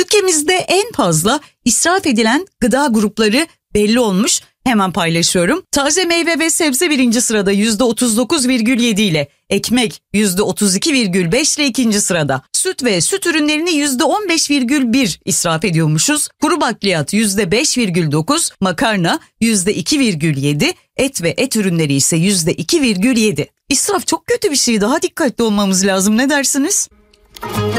Ülkemizde en fazla israf edilen gıda grupları belli olmuş. Hemen paylaşıyorum. Taze meyve ve sebze birinci sırada %39,7 ile, ekmek %32,5 ile ikinci sırada. Süt ve süt ürünlerini %15,1 israf ediyormuşuz. Kuru bakliyat %5,9, makarna %2,7, et ve et ürünleri ise %2,7. İsraf çok kötü bir şey. Daha dikkatli olmamız lazım. Ne dersiniz?